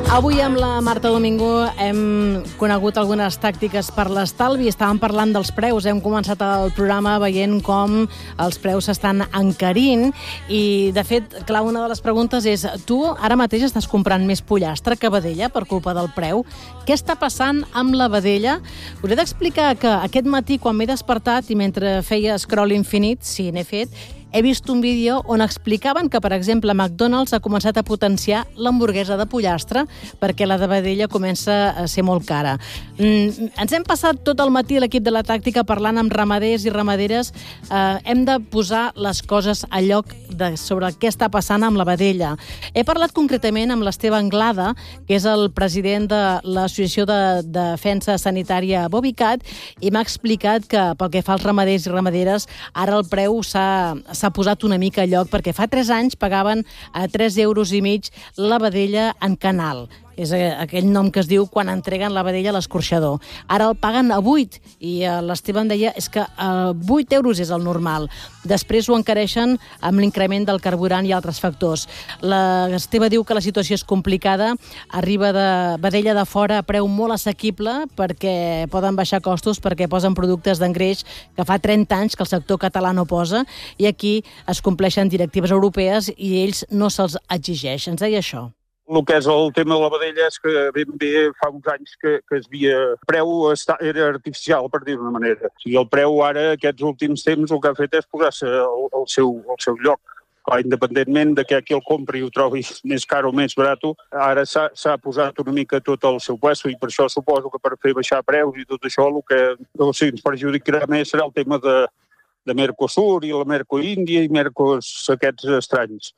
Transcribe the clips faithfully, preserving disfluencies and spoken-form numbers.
Avui amb la Marta Domingo hem conegut algunes tàctiques per l'estalvi. Estàvem parlant dels preus. Hem començat el programa veient com els preus s'estan encarint i, de fet, clar, una de les preguntes és: tu ara mateix estàs comprant més pollastre que vedella per culpa del preu? Què està passant amb la vedella? Us he d'explicar que aquest matí, quan m'he despertat i mentre feia scroll infinit, sí, n'he fet, he vist un vídeo on explicaven que, per exemple, McDonald's ha començat a potenciar l'hamburguesa de pollastre perquè la de vedella comença a ser molt cara. Mm, ens hem passat tot el matí l'equip de la tàctica parlant amb ramaders i ramaderes. Eh, hem de posar les coses a lloc de, sobre què està passant amb la vedella. He parlat concretament amb l'Esteve Anglada, que és el president de l'Associació de Defensa Sanitària Bovicat, i m'ha explicat que, pel que fa als ramaders i ramaderes, ara el preu s'ha s'ha posat una mica a lloc, perquè fa tres anys pagaven a tres euros i mig la vedella en canal. És aquell nom que es diu quan entreguen la vedella a l'escorxador. Ara el paguen a vuit, i l'Esteve em deia és que a vuit euros és el normal. Després ho encareixen amb l'increment del carburant i altres factors. L'Esteve diu que la situació és complicada, arriba de vedella de fora a preu molt assequible perquè poden baixar costos, perquè posen productes d'engreix que fa trenta anys que el sector català no posa, i aquí es compleixen directives europees i ells no se'ls exigeix. Ens deia això. El que és el tema de la vedella és que ben bé fa uns anys que, que es havia... El preu era artificial, per dir-ho d'una manera. O sigui, el preu ara, aquests últims temps, el que ha fet és posar-se al, al, seu, al seu lloc. Clar, independentment de que qui el compri ho trobi més car o més barat, ara s'ha posat una mica tot al seu puesto, i per això suposo que per fer baixar preus i tot això el que o sigui, ens perjudicarà més serà el tema de, de Mercosur i la Mercoíndia i Mercos aquests estranys.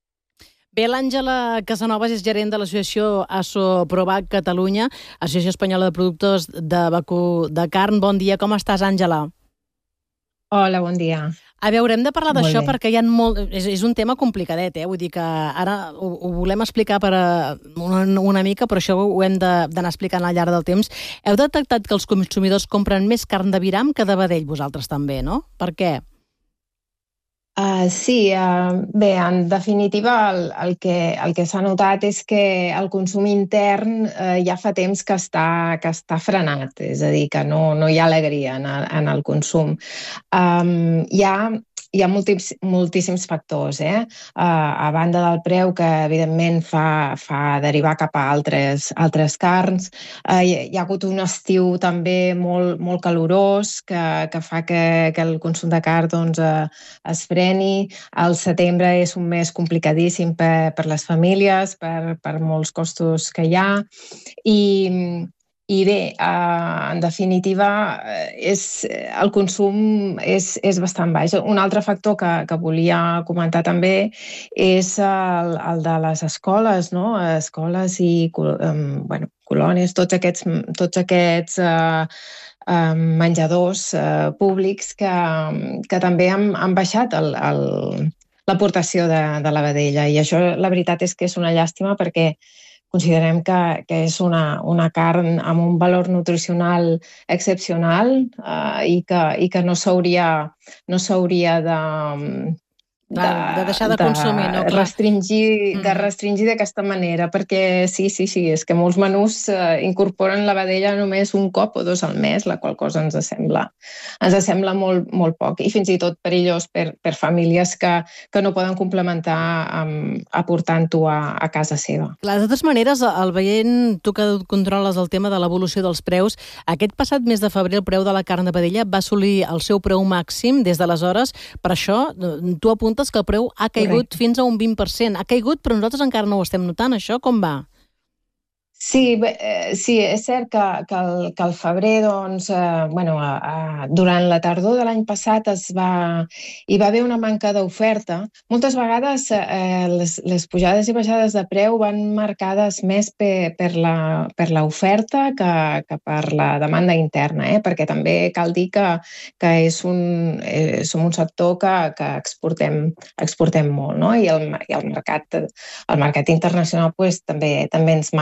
Bé, l'Àngela Casanovas és gerent de l'associació Asoprovac Catalunya, Associació Espanyola de Productors de Vacú de Carn. Bon dia, com estàs, Àngela? Hola, bon dia. A veure, hem de parlar d'això perquè hi ha molt... És, és un tema complicadet, eh? Vull dir que ara ho, ho volem explicar per una, una mica, però això ho hem d'anar explicant al llarg del temps. Heu detectat que els consumidors compren més carn de viram que de vedell, vosaltres també, no? Per què? Uh, sí, uh, bé, en definitiva el, el que, el que s'ha notat és que el consum intern uh, ja fa temps que està, que està frenat, és a dir, que no, no hi ha alegria en el, en el consum. Um, hi ha Hi ha moltíssims, moltíssims factors, eh? Uh, a banda del preu, que evidentment fa, fa derivar cap a altres, altres carns. Uh, hi, hi ha hagut un estiu també molt, molt calorós que, que fa que, que el consum de carn doncs, uh, es freni. El setembre és un mes complicadíssim per, per les famílies, per, per molts costos que hi ha. I... I bé, eh, en definitiva, és, el consum és, és bastant baix. Un altre factor que, que volia comentar també és el, el de les escoles, no? Escoles i um, bueno, colònies, tots aquests, tots aquests uh, um, menjadors uh, públics que, que també han, han baixat el, el, l'aportació de, de la vedella. I això, la veritat és que és una llàstima perquè considerem que, que és una, una carn amb un valor nutricional excepcional eh, i, que, i que no s'hauria no s'hauria de, de, de deixar de, de consumir, no? Restringir, de restringir d'aquesta manera, perquè sí, sí, sí, és que molts menús eh, incorporen la vedella només un cop o dos al mes, la qual cosa ens sembla, ens sembla molt, molt poc, i fins i tot perillós per, per famílies que, que no poden complementar um, aportant-ho a, a casa seva. Clar, de totes maneres, el veient, tu que controles el tema de l'evolució dels preus, aquest passat mes de febrer el preu de la carn de vedella va assolir el seu preu màxim des d'aleshores. Per això, tu apuntes que el preu ha caigut Correcte. Fins a un vint per cent. Ha caigut, però nosaltres encara no ho estem notant, això com va? Sí, bé, eh, sí, és cert que, que, el, que el febrer, doncs, eh, bueno, eh, durant la tardor de l'any passat es va, hi va haver una manca d'oferta. Moltes vegades eh, les, les pujades i baixades de preu van marcades més per, per la, per l'oferta que, que per la demanda interna, eh? Perquè també cal dir que, que és un, eh, som un sector que, que exportem, exportem molt, no? I el, i el, mercat, el mercat internacional pues, també, també ens marca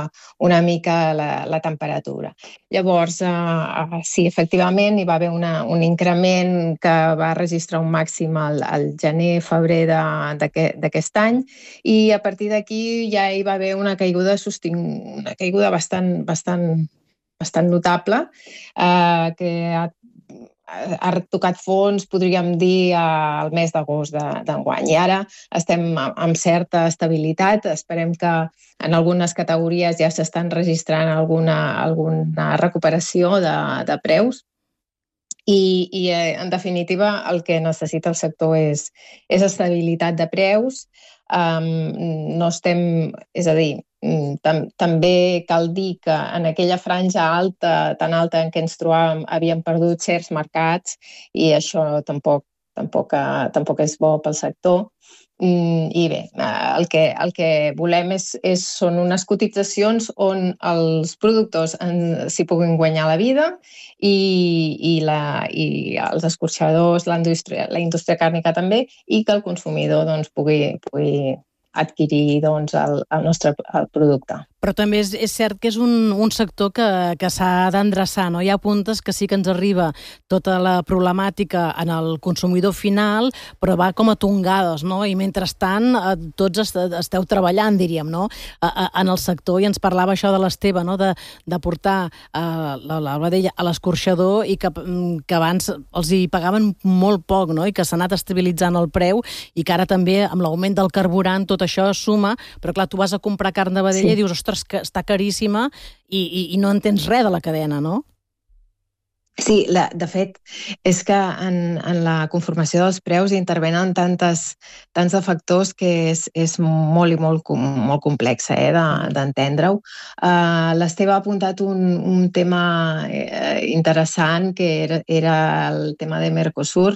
una mica la, la temperatura. Llavors, uh, sí, efectivament, hi va haver una, un increment que va registrar un màxim al, al gener-febrer d'aquest any, i a partir d'aquí ja hi va haver una caiguda, sosting... una caiguda bastant, bastant, bastant notable, uh, que ha ha tocat fons, podríem dir, al mes d'agost d'enguany. I ara estem amb certa estabilitat. Esperem que en algunes categories ja s'estan registrant alguna, alguna recuperació de, de preus. I, i, en definitiva, el que necessita el sector és, és estabilitat de preus. Um, no estem... És a dir, tam, també cal dir que en aquella franja alta, tan alta en què ens trobàvem, havíem perdut certs mercats i això tampoc, tampoc, tampoc és bo pel sector. I bé, el que, el que volem és, és, són unes cotitzacions on els productors s'hi puguin guanyar la vida i, i, la, i els escorxadors, la indústria, la indústria càrnica també, i que el consumidor doncs, pugui, pugui adquirir doncs, el, el nostre el producte. Però també és, és cert que és un, un sector que, que s'ha d'endreçar, no? Hi ha puntes que sí que ens arriba tota la problemàtica en el consumidor final, però va com a tongades, no? I mentrestant tots esteu treballant, diríem, no? En el sector, i ens parlava això de l'Esteve, no? De, de portar uh, la, la vedella a l'escorxador i que, que abans els hi pagaven molt poc, no? I que s'ha anat estabilitzant el preu i que ara també amb l'augment del carburant tot això suma, però clar, tu vas a comprar carn de vedella sí. I dius, ostres, que està caríssima i, i, i no entens res de la cadena, no? Sí, la, de fet, és que en, en la conformació dels preus intervenen tantes, tants de factors que és, és molt i molt, molt complexa eh, d'entendre-ho. Uh, L'Esteve ha apuntat un, un tema eh, interessant, que era, era el tema de Mercosur.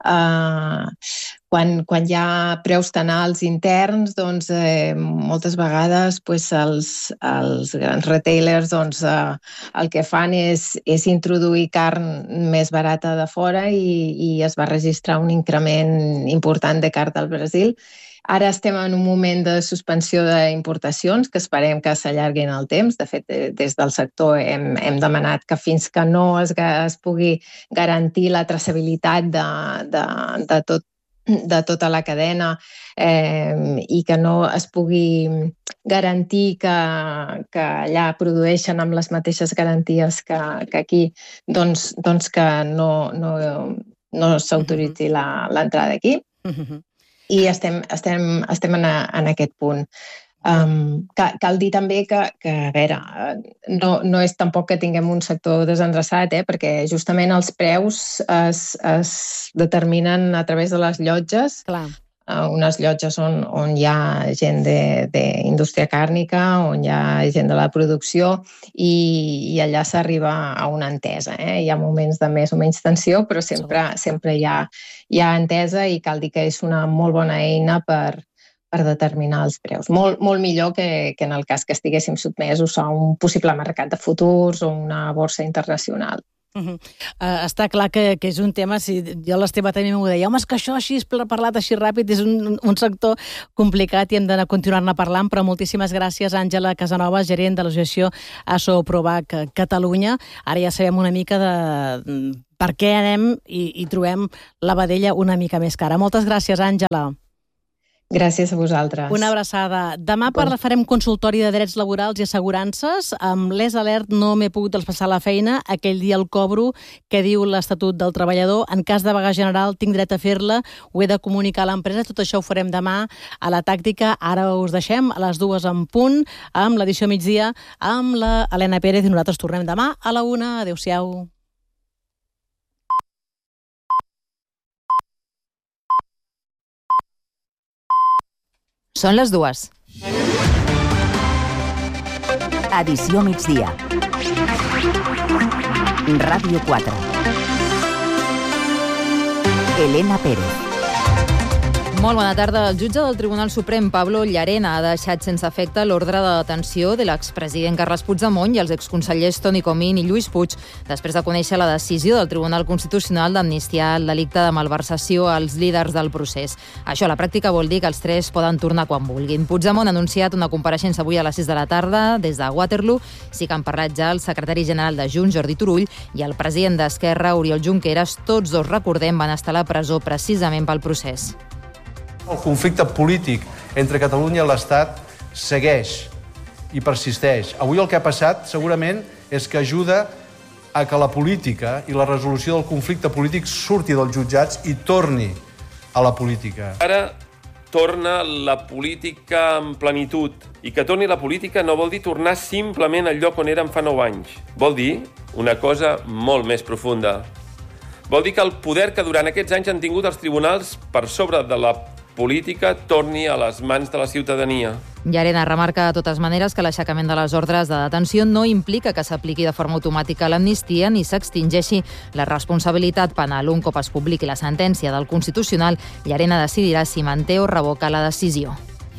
Uh, Quan, quan hi ha preus tan alts interns, doncs, eh, moltes vegades pues, els, els grans retailers doncs, eh, el que fan és, és introduir carn més barata de fora i, i es va registrar un increment important de carn del Brasil. Ara estem en un moment de suspensió d'importacions que esperem que s'allarguin el temps. De fet, des del sector hem, hem demanat que fins que no es, es pugui garantir la traçabilitat de, de, de tot de tota la cadena eh, i que no es pugui garantir que, que allà produeixen amb les mateixes garanties que, que aquí, doncs, doncs que no, no, no s'autoritzi l'entrada aquí. Uh-huh. I estem, estem, estem en, a, en aquest punt. Um, cal, cal dir també que, que a veure, no, no és tampoc que tinguem un sector desendreçat, eh, perquè justament els preus es, es determinen a través de les llotges. Clar. Uh, unes llotges on, on hi ha gent d'indústria càrnica, on hi ha gent de la producció i, i allà s'arriba a una entesa. Eh? Hi ha moments de més o menys tensió, però sempre, sempre hi ha, hi ha entesa i cal dir que és una molt bona eina per per determinar els preus. Molt, molt millor que, que en el cas que estiguéssim sotmesos a un possible mercat de futurs o una borsa internacional. Uh-huh. Uh, està clar que, que és un tema, si jo l'Esteve també m'ho deia, home, és que això així parlat així ràpid és un, un sector complicat i hem de continuar-ne parlant, però moltíssimes gràcies, Àngela Casanova, gerent de l'associació Asoprovac Catalunya. Ara ja sabem una mica de per què anem i, i trobem la vedella una mica més cara. Moltes gràcies, Àngela. Gràcies a vosaltres. Una abraçada. Demà bon. farem consultori de drets laborals i assegurances. Amb l'Es Alert no m'he pogut traspassar la feina. Aquell dia el cobro que diu l'Estatut del Treballador. En cas de vaga general tinc dret a fer-la. Ho he de comunicar a l'empresa. Tot això ho farem demà a la tàctica. Ara us deixem a les dues en punt amb l'edició migdia amb la Helena Pérez i nosaltres tornem demà a la una. Adéu-siau. Són les dues. Edició migdia. Ràdio quatre. Helena Pérez. Molt bona tarda. El jutge del Tribunal Suprem, Pablo Llarena, ha deixat sense efecte l'ordre de detenció de l'expresident Carles Puigdemont i els exconsellers Toni Comín i Lluís Puig, després de conèixer la decisió del Tribunal Constitucional d'amnistiar el delicte de malversació als líders del procés. Això a la pràctica vol dir que els tres poden tornar quan vulguin. Puigdemont ha anunciat una compareixença avui a les sis de la tarda des de Waterloo. Sí que han parlat ja el secretari general de Junts, Jordi Turull, i el president d'Esquerra, Oriol Junqueras. Tots dos, recordem, van estar a la presó precisament pel procés. El conflicte polític entre Catalunya i l'Estat segueix i persisteix. Avui el que ha passat segurament és que ajuda a que la política i la resolució del conflicte polític surti dels jutjats i torni a la política. Ara torna la política en plenitud. I que torni la política no vol dir tornar simplement al lloc on érem fa nou anys. Vol dir una cosa molt més profunda. Vol dir que el poder que durant aquests anys han tingut els tribunals per sobre de la política torni a les mans de la ciutadania. Llarena remarca de totes maneres que l'aixecament de les ordres de detenció no implica que s'apliqui de forma automàtica l'amnistia ni s'extingeixi la responsabilitat penal. Un cop es publiqui la sentència del Constitucional, Llarena decidirà si manté o revoca la decisió.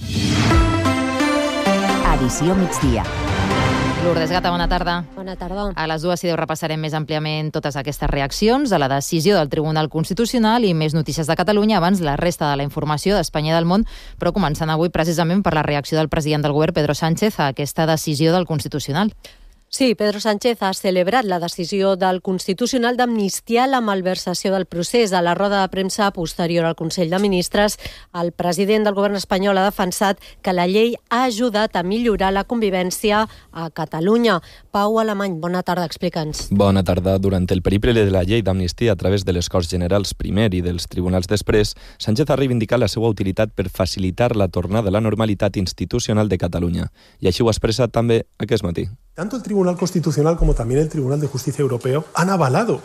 Edició migdia. Lourdes Gata, bona tarda. Bona tarda. A les dues i deu repassarem més àmpliament totes aquestes reaccions a la decisió del Tribunal Constitucional i més notícies de Catalunya abans la resta de la informació d'Espanya i del món, però començant avui precisament per la reacció del president del govern, Pedro Sánchez, a aquesta decisió del Constitucional. Sí, Pedro Sánchez ha celebrat la decisió del Constitucional d'amnistiar la malversació del procés. A la roda de premsa posterior al Consell de Ministres, el president del govern espanyol ha defensat que la llei ha ajudat a millorar la convivència a Catalunya. Pau Alemany, bona tarda, explica'ns. Bona tarda. Durant el periple de la llei d'amnistia a través de les Corts Generals primer i dels tribunals després, Sánchez ha reivindicat la seva utilitat per facilitar la tornada a la normalitat institucional de Catalunya. I així ho ha expressat també aquest matí. Tanto el Tribunal Constitucional como también el Tribunal de Justicia Europeo han avalado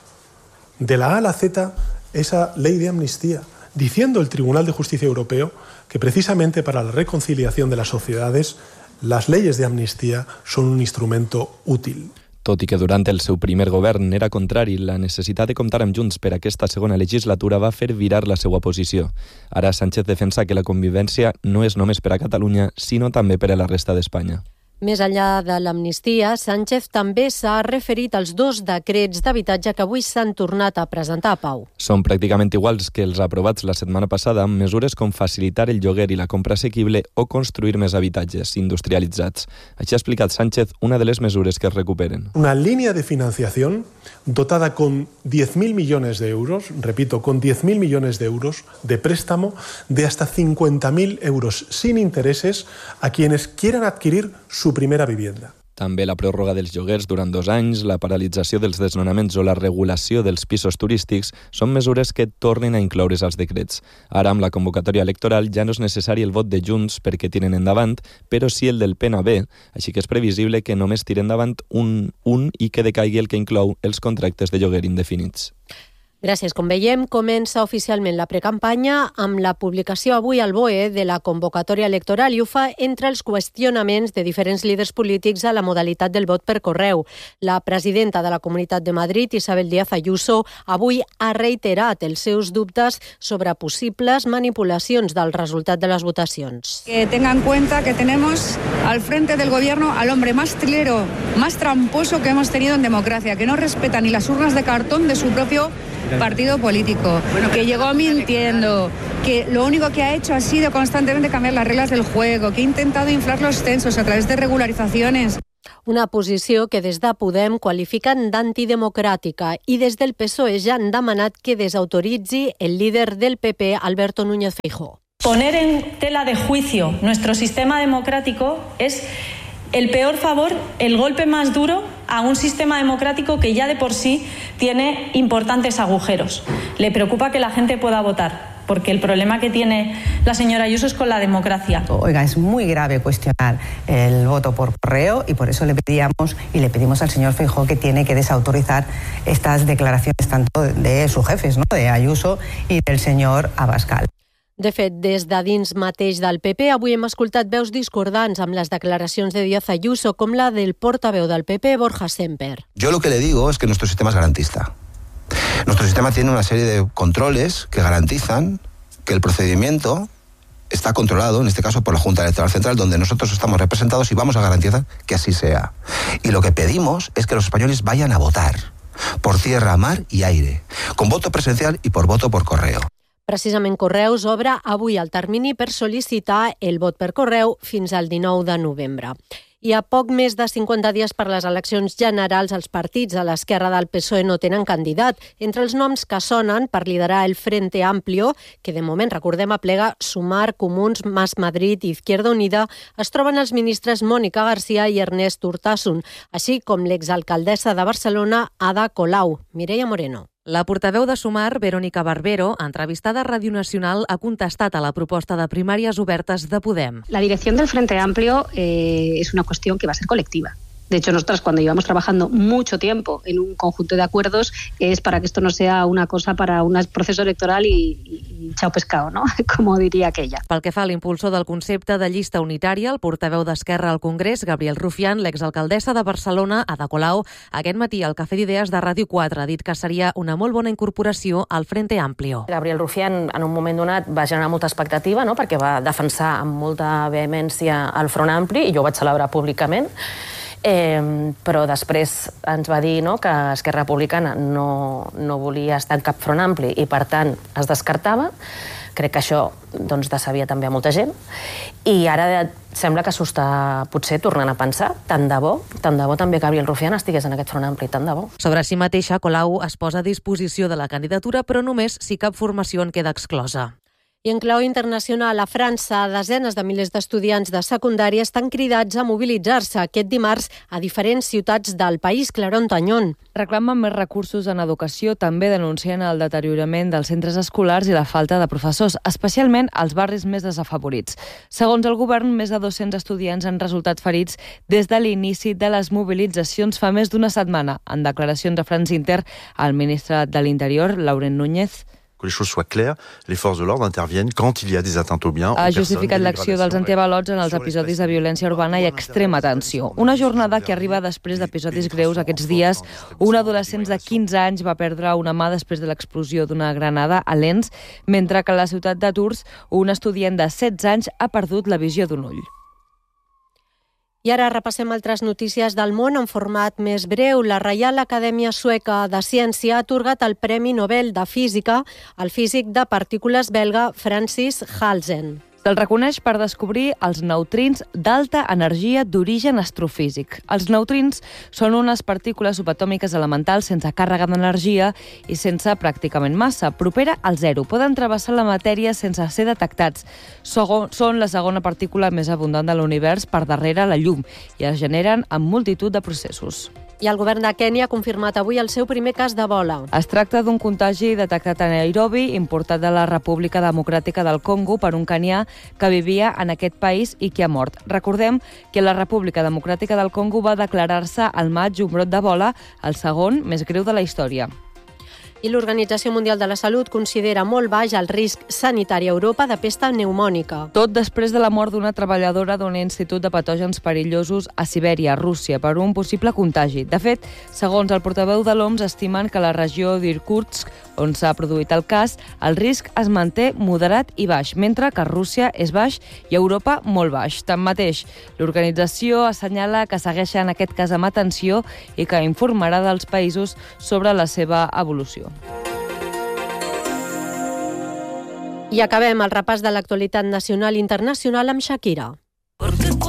de la A a la Z esa ley de amnistía, diciendo el Tribunal de Justicia Europeo que precisamente para la reconciliación de las sociedades las leyes de amnistía son un instrumento útil. Tot i que durant el seu primer govern era contrari, la necessitat de comptar amb Junts per aquesta segona legislatura va fer virar la seva posició. Ara Sánchez defensa que la convivència no és només per a Catalunya, sinó també per a la resta d'Espanya. Més enllà de l'amnistia, Sánchez també s'ha referit als dos decrets d'habitatge que avui s'han tornat a presentar a Pau. Són pràcticament iguals que els aprovats la setmana passada, amb mesures com facilitar el lloguer i la compra assequible o construir més habitatges industrialitzats. Així ha explicat Sánchez una de les mesures que es recuperen. Una línia de financiación dotada con diez mil millones de euros, repito, con diez mil millones de euros de préstamo de hasta cincuenta mil euros sin intereses a quienes quieran adquirir su primera vivienda. També la pròrroga dels lloguers durant dos anys, la paralització dels desnonaments o la regulació dels pisos turístics són mesures que tornen a incloure's als decrets. Ara, amb la convocatòria electoral, ja no és necessari el vot de Junts perquè tiren endavant, però sí el del P N B, així que és previsible que només tiri endavant un, un i que decaigui el que inclou els contractes de lloguer indefinits. Gràcies. Com veiem, comença oficialment la precampanya amb la publicació avui al B O E de la convocatòria electoral i ho fa entre els qüestionaments de diferents líders polítics a la modalitat del vot per correu. La presidenta de la Comunitat de Madrid, Isabel Díaz Ayuso, avui ha reiterat els seus dubtes sobre possibles manipulacions del resultat de les votacions. Que tenga en cuenta que tenemos al frente del gobierno al hombre más trilero, más tramposo que hemos tenido en democracia, que no respeta ni las urnas de cartón de su propio partido político, que llegó mintiendo, que lo único que ha hecho ha sido constantemente cambiar las reglas del juego, que ha intentado inflar los censos a través de regularizaciones. Una posició que des de Podem qualifiquen d'antidemocràtica i des del P S O E ja han demanat que desautoritzi el líder del P P, Alberto Núñez Feijóo. Poner en tela de juicio nuestro sistema democrático es el peor favor, el golpe más duro a un sistema democrático que ya de por sí tiene importantes agujeros. Le preocupa que la gente pueda votar, porque el problema que tiene la señora Ayuso es con la democracia. Oiga, es muy grave cuestionar el voto por correo y por eso le pedíamos y le pedimos al señor Feijóo que tiene que desautorizar estas declaraciones tanto de sus jefes, ¿no?, de Ayuso y del señor Abascal. De fet, des de dins mateix del P P, avui hem escoltat veus discordants amb les declaracions de Díaz Ayuso, com la del portaveu del P P, Borja Semper. Yo lo que le digo es que nuestro sistema es garantista. Nuestro sistema tiene una serie de controles que garantizan que que el procedimiento está controlado, en este caso por la Junta Electoral Central, donde nosotros estamos representados y vamos a garantizar que así sea. Y lo que pedimos es que los españoles vayan a votar, por tierra, mar i aire, con voto presencial i por voto por correo. Precisament Correus obre avui el termini per sol·licitar el vot per correu fins al dinou de novembre. I a poc més de cinquanta dies per les eleccions generals, els partits a l'esquerra del P S O E no tenen candidat. Entre els noms que sonen per liderar el Frente Amplio, que de moment, recordem, aplega Sumar, Comuns, Mas Madrid i Izquierda Unida, es troben els ministres Mònica García i Ernest Urtasun, així com l'exalcaldessa de Barcelona, Ada Colau. Mireia Moreno. La portaveu de Sumar, Verónica Barbero, entrevistada a Ràdio Nacional, ha contestat a la proposta de primàries obertes de Podem. La dirección del Frente Amplio eh, es una cuestión que va a ser colectiva. De hecho, nosotras cuando llevamos trabajando mucho tiempo en un conjunto de acuerdos es para que esto no sea una cosa para un proceso electoral y, y, y chao pescado, ¿no? Como diria aquella. Pel que fa a l'impulsor del concepte de llista unitària, el portaveu d'Esquerra al Congrés, Gabriel Rufián, l'exalcaldessa de Barcelona, Ada Colau, aquest matí al Cafè d'Idees de Ràdio quatre ha dit que seria una molt bona incorporació al Frente Amplio. Gabriel Rufián, en un moment donat, va generar molta expectativa, no? Perquè va defensar amb molta vehemència el Front Ampli i jo ho vaig celebrar públicament. Eh, però després ens va dir, no, que Esquerra Republicana no, no volia estar en cap front ampli i per tant es descartava. Crec que això doncs, decebia també a molta gent i ara sembla que s'ho està potser tornant a pensar. Tant de bo, tant de bo també Gabriel Rufián estigués en aquest front ampli, tant de bo. Sobre si mateixa, Colau es posa a disposició de la candidatura, però només si cap formació en queda exclosa. I en clau internacional, a França, desenes de milers d'estudiants de secundària estan cridats a mobilitzar-se aquest dimarts a diferents ciutats del país. Clarón Tañón. Reclamen més recursos en educació, també denuncien el deteriorament dels centres escolars i la falta de professors, especialment als barris més desafavorits. Segons el govern, més de dos-cents estudiants han resultat ferits des de l'inici de les mobilitzacions fa més d'una setmana. En declaracions a France Inter, el ministre de l'Interior, Laurent Núñez, que les choses soient claires, les forces de l'ordre interviennent quand il y a des atteintes aux biens. Ha justificat l'acció dels antiavalots en els episodis de violència urbana i extrema tensió. Una jornada que arriba després d'episodis greus aquests dies. Un adolescent de quinze anys va perdre una mà després de l'explosió d'una granada a Lens, mentre que a la ciutat de Tours un estudiant de setze anys ha perdut la visió d'un ull. I ara repassem altres notícies del món en format més breu. La Reial Acadèmia Sueca de Ciència ha atorgat el Premi Nobel de Física al físic de partícules belga Francis Halsen. Se'l reconeix per descobrir els neutrins d'alta energia d'origen astrofísic. Els neutrins són unes partícules subatòmiques elementals sense càrrega d'energia i sense pràcticament massa, propera al zero. Poden travessar la matèria sense ser detectats. Són la segona partícula més abundant de l'univers per darrere la llum i es generen en multitud de processos. I el govern de Kènia ha confirmat avui el seu primer cas d'Ebola. Es tracta d'un contagi detectat a Nairobi, importat de la República Democràtica del Congo per un canià que vivia en aquest país i que ha mort. Recordem que la República Democràtica del Congo va declarar-se al maig un brot d'Ebola, el segon més greu de la història. I l'Organització Mundial de la Salut considera molt baix el risc sanitari a Europa de pesta pneumònica. Tot després de la mort d'una treballadora d'un institut de patògens perillosos a Sibèria, Rússia, per un possible contagi. De fet, segons el portaveu de l'O M S, estimen que la regió d'Irkutsk, on s'ha produït el cas, el risc es manté moderat i baix, mentre que a Rússia és baix i a Europa molt baix. Tanmateix, l'organització assenyala que segueixen aquest cas amb atenció i que informarà dels països sobre la seva evolució. I acabem el repàs de l'actualitat nacional i internacional amb Shakira.